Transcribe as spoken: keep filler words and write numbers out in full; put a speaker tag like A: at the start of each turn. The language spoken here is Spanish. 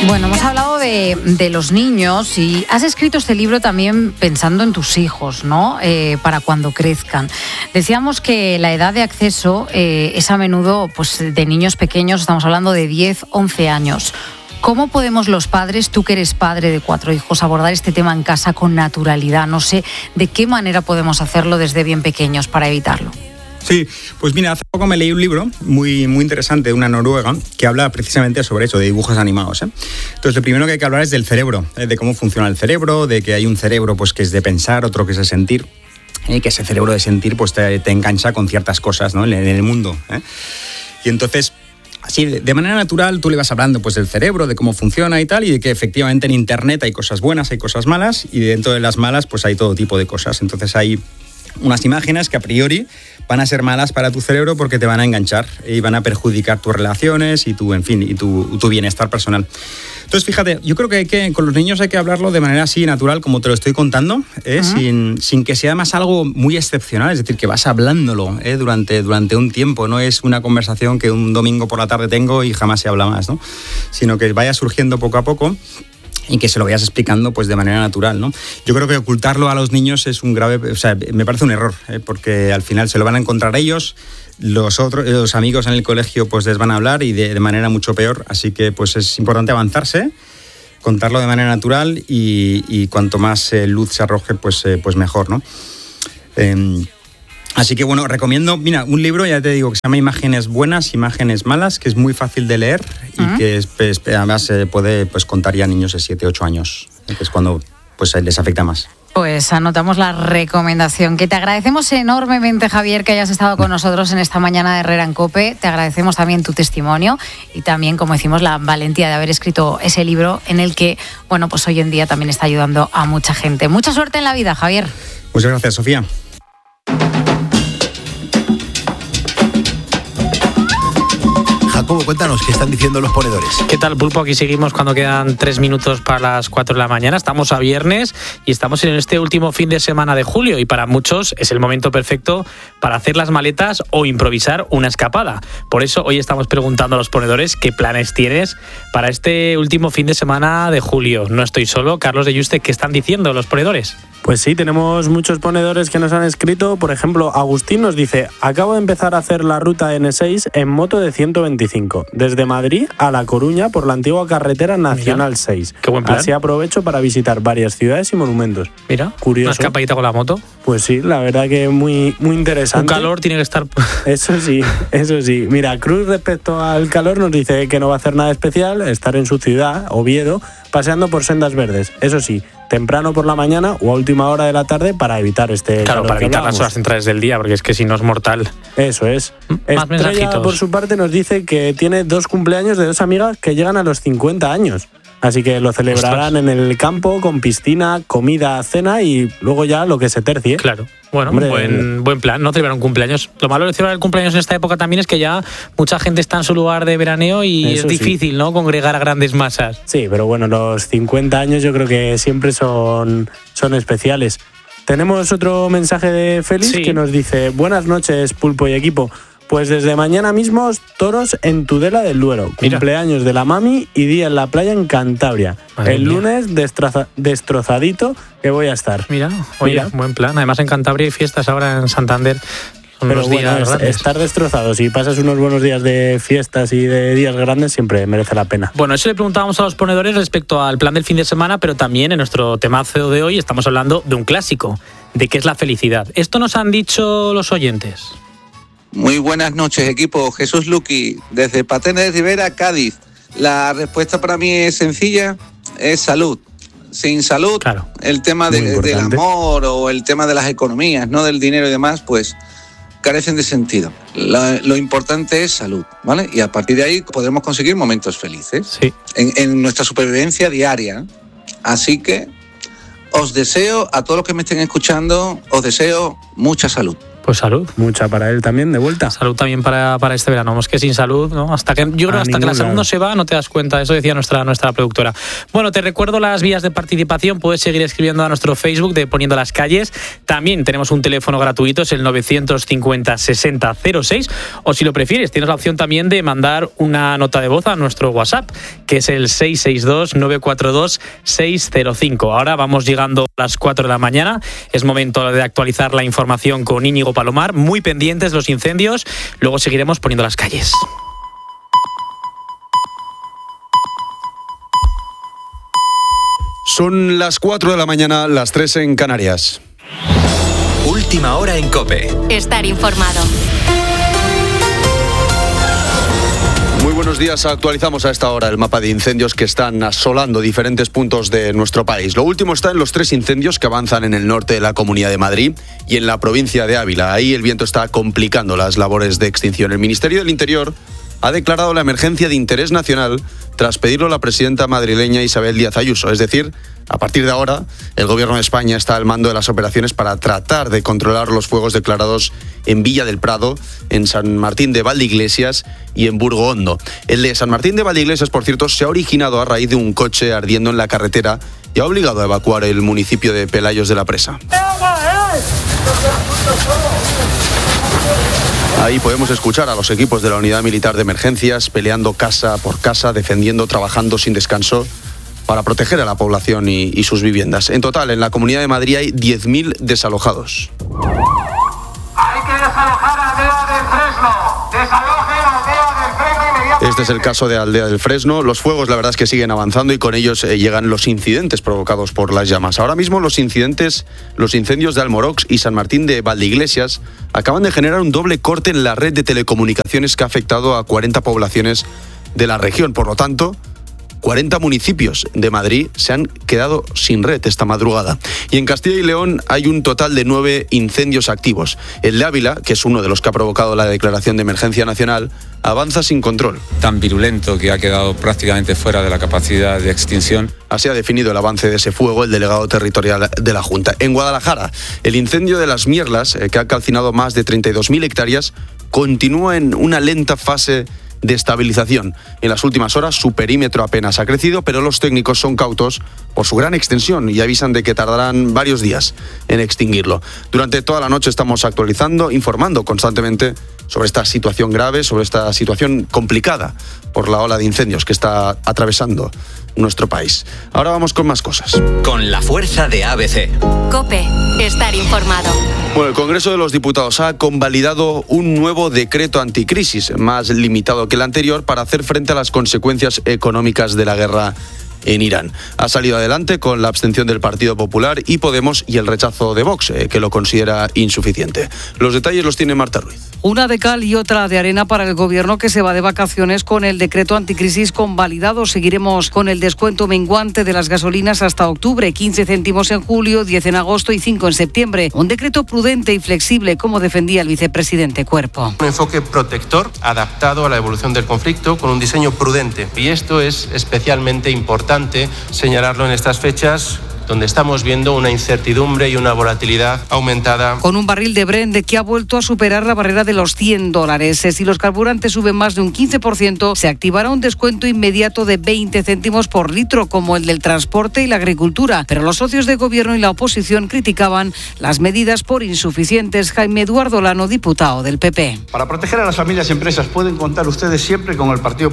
A: Bueno, hemos hablado de, de los niños y has escrito este libro también pensando en tus hijos, ¿no? Eh, para cuando crezcan. Decíamos que la edad de acceso eh, es a menudo pues, de niños pequeños, estamos hablando de diez, once años. ¿Cómo podemos los padres, tú que eres padre de cuatro hijos, abordar este tema en casa con naturalidad? No sé de qué manera podemos hacerlo desde bien pequeños para evitarlo.
B: Sí, pues mira, hace poco me leí un libro muy, muy interesante de una noruega que habla precisamente sobre eso, de dibujos animados, ¿eh? Entonces, lo primero que hay que hablar es del cerebro, ¿eh? De cómo funciona el cerebro, de que hay un cerebro pues, que es de pensar, otro que es de sentir, ¿eh? Que ese cerebro de sentir pues, te, te engancha con ciertas cosas, ¿no? en, en el mundo, ¿eh? Y entonces, así, de, de manera natural, tú le vas hablando pues, del cerebro, de cómo funciona y tal, y de que efectivamente en Internet hay cosas buenas, hay cosas malas, y dentro de las malas pues hay todo tipo de cosas. Entonces hay unas imágenes que a priori van a ser malas para tu cerebro porque te van a enganchar y van a perjudicar tus relaciones y tu, en fin, y tu, tu bienestar personal. Entonces, fíjate, yo creo que, hay que con los niños hay que hablarlo de manera así natural, como te lo estoy contando, ¿eh? uh-huh. sin, sin que sea más algo muy excepcional, es decir, que vas hablándolo ¿eh? durante, durante un tiempo, no es una conversación que un domingo por la tarde tengo y jamás se habla más, ¿no? Sino que vaya surgiendo poco a poco y que se lo vayas explicando pues de manera natural, ¿no? Yo creo que ocultarlo a los niños es un grave, o sea, me parece un error, ¿eh? Porque al final se lo van a encontrar ellos, los otros, los amigos en el colegio pues les van a hablar y de, de manera mucho peor, así que pues es importante avanzarse, contarlo de manera natural y, y cuanto más eh, luz se arroje pues, eh, pues mejor, ¿no? Eh, Así que bueno, recomiendo, mira, un libro, ya te digo, que se llama Imágenes Buenas, Imágenes Malas, que es muy fácil de leer y uh-huh. que es, pues, además se eh, puede pues, contar ya a niños de siete, ocho años, que es cuando pues, les afecta más.
A: Pues anotamos la recomendación, que te agradecemos enormemente, Javier, que hayas estado con nosotros en esta mañana de Herrera en COPE. Te agradecemos también tu testimonio y también, como decimos, la valentía de haber escrito ese libro en el que, bueno, pues hoy en día también está ayudando a mucha gente. Mucha suerte en la vida, Javier.
B: Muchas gracias, Sofía.
C: Jacobo, cuéntanos, ¿qué están diciendo los ponedores?
D: ¿Qué tal, Pulpo? Aquí seguimos cuando quedan tres minutos para las cuatro de la mañana. Estamos a viernes y estamos en este último fin de semana de julio y para muchos es el momento perfecto para hacer las maletas o improvisar una escapada. Por eso hoy estamos preguntando a los ponedores qué planes tienes para este último fin de semana de julio. No estoy solo. Carlos de Yuste, ¿qué están diciendo los ponedores?
E: Pues sí, tenemos muchos ponedores que nos han escrito. Por ejemplo, Agustín nos dice: acabo de empezar a hacer la ruta ene seis en moto de ciento veinticinco, desde Madrid a La Coruña por la antigua carretera Nacional Mira, seis.
D: Qué buen plan.
E: Así aprovecho para visitar varias ciudades y monumentos.
D: Mira,
E: curioso.
D: Una escapadita con la moto.
E: Pues sí, la verdad que muy, muy interesante.
D: Un calor tiene que estar...
E: Eso sí, eso sí. Mira, Cruz respecto al calor nos dice que no va a hacer nada especial, estar en su ciudad, Oviedo, paseando por sendas verdes. Eso sí, temprano por la mañana o a última hora de la tarde para evitar este
D: Claro,
E: calor
D: para
E: que
D: evitar
E: hablamos.
D: las horas centrales del día, porque es que si no es mortal.
E: Eso es.
D: Más
E: Estrella,
D: mensajitos.
E: por su parte, nos dice que tiene dos cumpleaños de dos amigas que llegan a los cincuenta años. Así que lo celebrarán Ostras. en el campo con piscina, comida, cena y luego ya lo que se tercie.
D: Claro. Bueno,
E: Hombre,
D: buen, buen plan, no celebrar un cumpleaños. Lo malo de celebrar el cumpleaños en esta época también es que ya mucha gente está en su lugar de veraneo y
E: Eso
D: es
E: sí.
D: difícil, ¿no?, congregar a grandes masas.
E: Sí, pero bueno, los cincuenta años yo creo que siempre son, son especiales. Tenemos otro mensaje de Félix
D: Sí.
E: que nos dice: buenas noches, Pulpo y equipo. Pues desde mañana mismo, toros en Tudela del Duero.
D: Mira.
E: Cumpleaños de la mami y día en la playa en Cantabria.
D: Madre
E: el
D: mía.
E: lunes destroza- destrozadito que voy a estar.
D: Mira, oye,
E: Mira.
D: buen plan. Además en Cantabria hay fiestas ahora en Santander. Son
E: Pero
D: los
E: bueno,
D: días
E: es-
D: grandes.
E: estar destrozado, si pasas unos buenos días de fiestas y de días grandes, siempre merece la pena.
D: Bueno, eso le preguntábamos a los ponedores respecto al plan del fin de semana, pero también en nuestro temazo de hoy estamos hablando de un clásico, de qué es la felicidad. Esto nos han dicho los oyentes.
F: Muy buenas noches, equipo. Jesús Luqui, desde Paterna de Rivera, Cádiz. La respuesta para mí es sencilla, es salud. Sin salud,
D: Claro.
F: el tema
E: Muy
F: de- del
E: importante.
F: amor o el tema de las economías, no del dinero y demás, pues carecen de sentido. Lo, lo importante es salud, ¿vale? Y a partir de ahí podremos conseguir momentos felices
D: Sí.
F: en, en nuestra supervivencia diaria. Así que os deseo, a todos los que me estén escuchando, os deseo mucha salud.
D: Pues salud.
E: Mucha para él también, de vuelta.
D: Salud también para, para este verano. Es que sin salud, ¿no? Hasta que, yo creo
E: A
D: hasta que la salud
E: ningún
D: no
E: lado.
D: se va, no te das cuenta. Eso decía nuestra, nuestra productora. Bueno, te recuerdo las vías de participación. Puedes seguir escribiendo a nuestro Facebook de Poniendo las Calles. También tenemos un teléfono gratuito, es el novecientos cincuenta sesenta cero seis. O si lo prefieres, tienes la opción también de mandar una nota de voz a nuestro WhatsApp, que es el seis seis dos, nueve cuatro dos, seis cero cinco. Ahora vamos llegando a las cuatro de la mañana. Es momento de actualizar la información con Íñigo Palomar. Muy pendientes los incendios. Luego seguiremos Poniendo las Calles.
G: Son las cuatro de la mañana, las tres en Canarias.
H: Última hora en COPE.
I: Estar informado.
G: Muy buenos días, actualizamos a esta hora el mapa de incendios que están asolando diferentes puntos de nuestro país. Lo último está en los tres incendios que avanzan en el norte de la Comunidad de Madrid y en la provincia de Ávila. Ahí el viento está complicando las labores de extinción. El Ministerio del Interior ha declarado la emergencia de interés nacional tras pedirlo la presidenta madrileña Isabel Díaz Ayuso. Es decir, a partir de ahora, el Gobierno de España está al mando de las operaciones para tratar de controlar los fuegos declarados en Villa del Prado, en San Martín de Valdeiglesias y en Burgo Hondo. El de San Martín de Valdeiglesias, por cierto, se ha originado a raíz de un coche ardiendo en la carretera y ha obligado a evacuar el municipio de Pelayos de la Presa. Ahí podemos escuchar a los equipos de la Unidad Militar de Emergencias peleando casa por casa, defendiendo, trabajando sin descanso para proteger a la población y, y sus viviendas. En total, en la Comunidad de Madrid hay diez mil desalojados.
J: Hay que desalojar a Aldea del Fresno. Desalojen a Aldea del Fresno inmediatamente.
G: Este es el caso de Aldea del Fresno. Los fuegos, la verdad es que siguen avanzando y con ellos eh, llegan los incidentes provocados por las llamas. Ahora mismo los incidentes, los incendios de Almorox y San Martín de Valdeiglesias acaban de generar un doble corte en la red de telecomunicaciones que ha afectado a cuarenta poblaciones de la región. Por lo tanto, cuarenta municipios de Madrid se han quedado sin red esta madrugada. Y en Castilla y León hay un total de nueve incendios activos. El de Ávila, que es uno de los que ha provocado la declaración de emergencia nacional, avanza sin control.
K: Tan virulento que ha quedado prácticamente fuera de la capacidad de extinción.
G: Así ha definido el avance de ese fuego el delegado territorial de la Junta. En Guadalajara, el incendio de Las Mierlas, eh, que ha calcinado más de treinta y dos mil hectáreas, continúa en una lenta fase de estabilización. En las últimas horas su perímetro apenas ha crecido, pero los técnicos son cautos por su gran extensión y avisan de que tardarán varios días en extinguirlo. Durante toda la noche estamos actualizando, informando constantemente sobre esta situación grave, sobre esta situación complicada por la ola de incendios que está atravesando nuestro país. Ahora vamos con más cosas.
H: Con la fuerza de A B C.
I: COPE. Estar informado.
G: Bueno, el Congreso de los Diputados ha convalidado un nuevo decreto anticrisis, más limitado que el anterior, para hacer frente a las consecuencias económicas de la guerra en Irán. Ha salido adelante con la abstención del Partido Popular y Podemos y el rechazo de Vox, eh, que lo considera insuficiente. Los detalles los tiene Marta Ruiz.
L: Una de cal y otra de arena para el Gobierno, que se va de vacaciones con el decreto anticrisis convalidado. Seguiremos con el descuento menguante de las gasolinas hasta octubre, quince céntimos en julio, diez en agosto y cinco en septiembre. Un decreto prudente y flexible, como defendía el vicepresidente Cuerpo.
M: Un enfoque protector, adaptado a la evolución del conflicto, con un diseño prudente. Y esto es especialmente importante señalarlo en estas fechas, donde estamos viendo una incertidumbre y una volatilidad aumentada.
L: Con un barril de Brent que ha vuelto a superar la barrera de los cien dólares. Si los carburantes suben más de un quince por ciento, se activará un descuento inmediato de veinte céntimos por litro, como el del transporte y la agricultura. Pero los socios de gobierno y la oposición criticaban las medidas por insuficientes. Jaime Eduardo Lano, diputado del P P.
N: Para proteger a las familias y empresas pueden contar ustedes siempre con el Partido